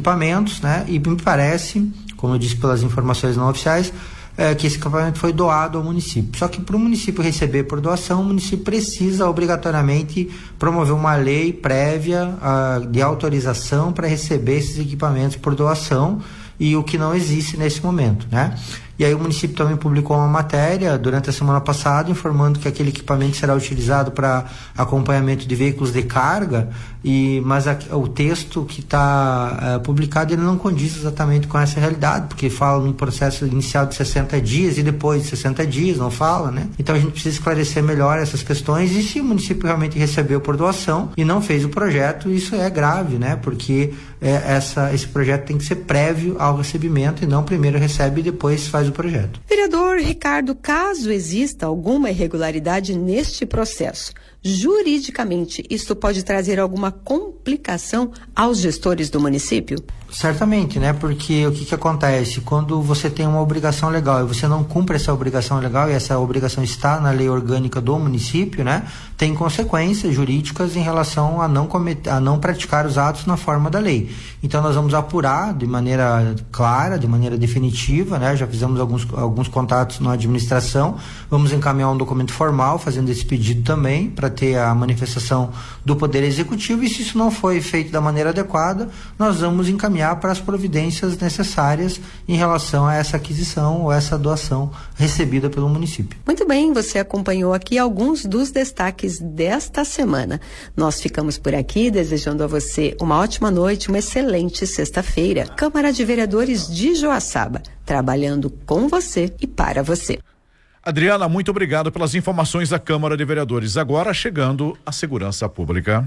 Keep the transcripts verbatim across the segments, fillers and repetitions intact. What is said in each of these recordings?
equipamentos, né? E me parece, como eu disse pelas informações não oficiais, é, que esse equipamento foi doado ao município. Só que para o município receber por doação, o município precisa obrigatoriamente promover uma lei prévia uh, de autorização para receber esses equipamentos por doação, e o que não existe nesse momento, né? E aí o município também publicou uma matéria durante a semana passada informando que aquele equipamento será utilizado para acompanhamento de veículos de carga, e, mas a, o texto que está uh, publicado ele não condiz exatamente com essa realidade, porque fala num processo inicial de sessenta dias e depois de sessenta dias, não fala, né? Então a gente precisa esclarecer melhor essas questões, e se o município realmente recebeu por doação e não fez o projeto, isso é grave, né? Porque é, essa, esse projeto tem que ser prévio ao recebimento e não primeiro recebe e depois faz o projeto. Vereador Ricardo, caso exista alguma irregularidade neste processo, juridicamente, isso pode trazer alguma complicação aos gestores do município? Certamente, né? Porque o que que acontece? Quando você tem uma obrigação legal e você não cumpre essa obrigação legal, e essa obrigação está na lei orgânica do município, né? Tem consequências jurídicas em relação a não cometer, a não praticar os atos na forma da lei. Então nós vamos apurar de maneira clara, de maneira definitiva, né? Já fizemos alguns, alguns contatos na administração, vamos encaminhar um documento formal fazendo esse pedido também, para ter a manifestação do Poder Executivo, e se isso não foi feito da maneira adequada, nós vamos encaminhar para as providências necessárias em relação a essa aquisição ou essa doação recebida pelo município. Muito bem, você acompanhou aqui alguns dos destaques desta semana. Nós ficamos por aqui desejando a você uma ótima noite, uma excelente sexta-feira. Câmara de Vereadores de Joaçaba, trabalhando com você e para você. Adriana, muito obrigado pelas informações da Câmara de Vereadores. Agora chegando a segurança pública.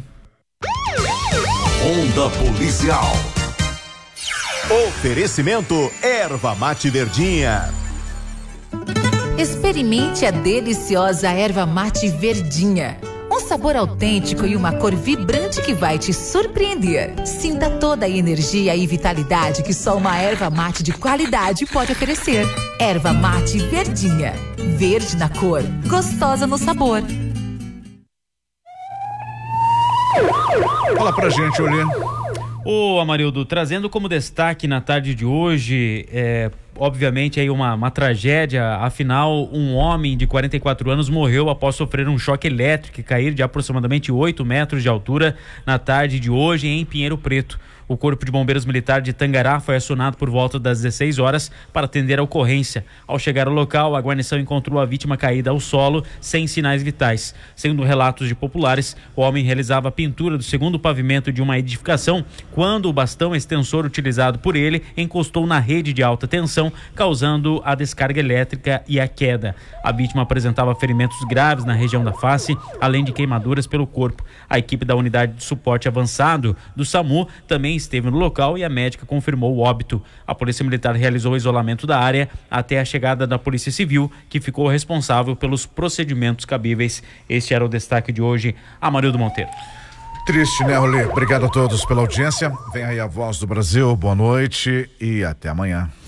Onda Policial. Oferecimento Erva Mate Verdinha. Experimente a deliciosa Erva Mate Verdinha. Um sabor autêntico e uma cor vibrante que vai te surpreender. Sinta toda a energia e vitalidade que só uma erva mate de qualidade pode oferecer. Erva Mate Verdinha. Verde na cor, gostosa no sabor. Fala pra gente, Olê. Ô, Amarildo, trazendo como destaque na tarde de hoje, é, obviamente aí uma, uma tragédia, afinal um homem de quarenta e quatro anos morreu após sofrer um choque elétrico e cair de aproximadamente oito metros de altura na tarde de hoje em Pinheiro Preto. O Corpo de Bombeiros Militar de Tangará foi acionado por volta das dezesseis horas para atender a ocorrência. Ao chegar ao local, a guarnição encontrou a vítima caída ao solo, sem sinais vitais. Segundo relatos de populares, o homem realizava a pintura do segundo pavimento de uma edificação quando o bastão extensor utilizado por ele encostou na rede de alta tensão, causando a descarga elétrica e a queda. A vítima apresentava ferimentos graves na região da face, além de queimaduras pelo corpo. A equipe da unidade de suporte avançado do SAMU também esteve no local e a médica confirmou o óbito. A Polícia Militar realizou o isolamento da área até a chegada da Polícia Civil, que ficou responsável pelos procedimentos cabíveis. Este era o destaque de hoje. Amarildo Monteiro. Triste, né, Rolê? Obrigado a todos pela audiência. Vem aí a Voz do Brasil. Boa noite e até amanhã.